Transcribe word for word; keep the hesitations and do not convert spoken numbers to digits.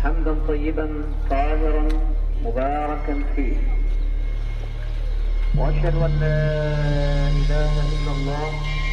حمدا طيبا طاهرا مباركا فيه، وأشهد أن لا إله إلا الله